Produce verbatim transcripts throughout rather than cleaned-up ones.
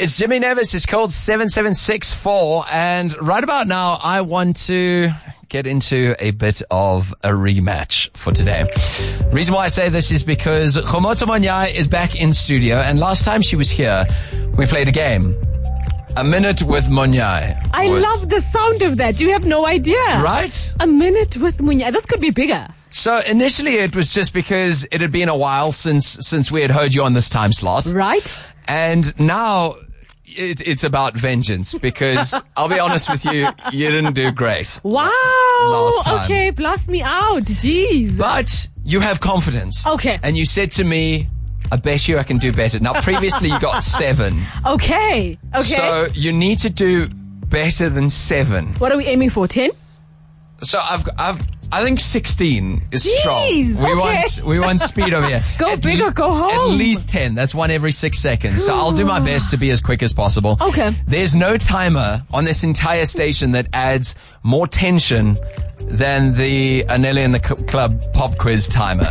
It's Jimmy Nevis. It's called seven seven six four. And right about now, I want to get into a bit of a rematch for today. Reason why I say this is because Khomotso Monyai is back in studio. And last time she was here, we played a game. A minute with Monyai. I was, love the sound of that. You have no idea. Right? A minute with Monyai. This could be bigger. So initially it was just because it had been a while since since we had heard you on this time slot. Right. And now it, it's about vengeance because I'll be honest with you, you didn't do great. Wow. Last time. Okay, blast me out. Jeez. But you have confidence. Okay. And you said to me, I bet you I can do better. Now previously you got seven. Okay. Okay. So you need to do better than seven. What are we aiming for? Ten? So I've I've I think sixteen is Jeez, strong. We okay. want we want speed over here. Go At big or go home. At least ten. That's one every six seconds. So I'll do my best to be as quick as possible. Okay. There's no timer on this entire station that adds more tension than the Anelli and the C- Club pop quiz timer.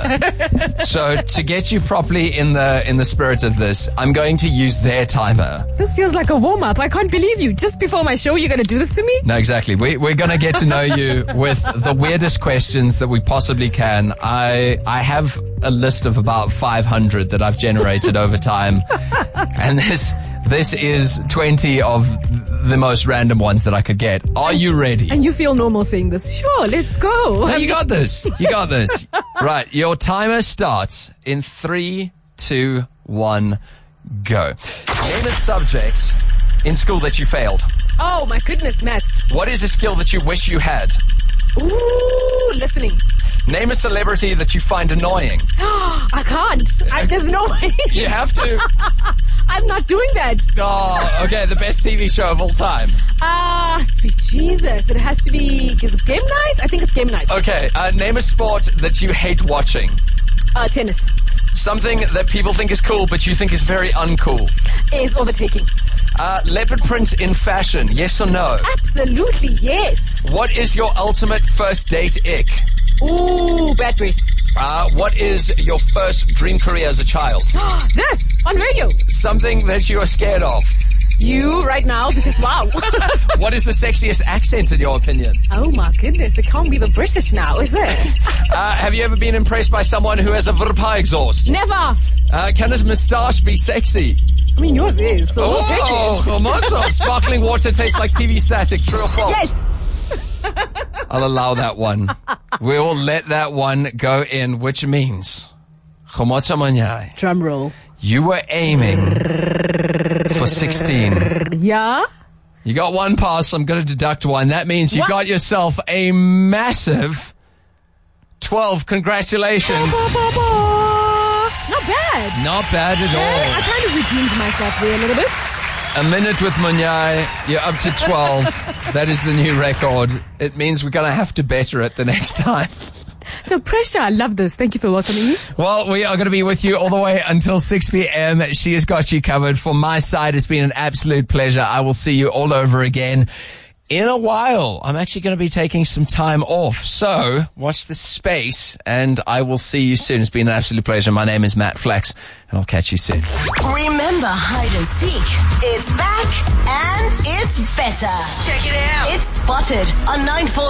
So to get you properly in the in the spirit of this, I'm going to use their timer. This feels like a warm-up. I can't believe you. Just before my show, you're going to do this to me? No, exactly. We, we're going to get to know you with the weirdest questions that we possibly can. I I have a list of about five hundred that I've generated over time. And this this is twenty of the most random ones that I could get. Are you ready? And you feel normal saying this. Sure, let's go. No, you got this. You got this. Right. Your timer starts in three, two, one, go. Name a subject in school that you failed. Oh, my goodness, maths. What is a skill that you wish you had? Ooh, listening. Name a celebrity that you find annoying. I can't. I, there's no way. You have to. I'm not doing that. Oh, okay. The best T V show of all time. Ah, uh, sweet Jesus. It has to be, is it game night? I think it's game night. Okay. Uh, name a sport that you hate watching. Uh, tennis. Something that people think is cool, but you think is very uncool. Is overtaking. Uh, leopard print in fashion, yes or no? Absolutely, yes. What is your ultimate first date ick? Ooh, bad breath. Uh, what is your first dream career as a child? This, on radio. Something that you are scared of. You, right now, because wow. What is the sexiest accent in your opinion? Oh my goodness, it can't be the British now, is it? Uh, have you ever been impressed by someone who has a verpa exhaust? Never. Uh, can a moustache be sexy? I mean, yours is, so we'll take it. Oh, Khomotso. Sparkling water tastes like T V static, true or false? Yes. I'll allow that one. We'll let that one go in, which means, Khomotso Monyai, drum roll. You were aiming for sixteen. Yeah? You got one pass. I'm going to deduct one. That means you What? got yourself a massive twelve. Congratulations. Not bad. Not bad at I all. kind of redeemed myself there a little bit. A minute with Monyai. You're up to twelve. That is the new record. It means we're going to have to better it the next time. The pressure. I love this. Thank you for welcoming me. Well, we are going to be with you all the way until six p.m. She has got you covered. From my side, it's been an absolute pleasure. I will see you all over again in a while. I'm actually going to be taking some time off. So watch the space and I will see you soon. It's been an absolute pleasure. My name is Matt Flex and I'll catch you soon. Remember hide and seek. It's back and it's better. Check it out. It's Spotted on nine four.